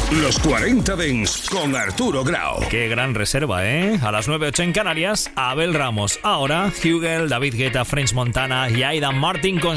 Los 40 Dents con Arturo Grau. Qué gran reserva, ¿eh? A las 9:08 en Canarias, Abel Ramos. Ahora, Hugel, David Guetta, French Montana y Aidan Martin con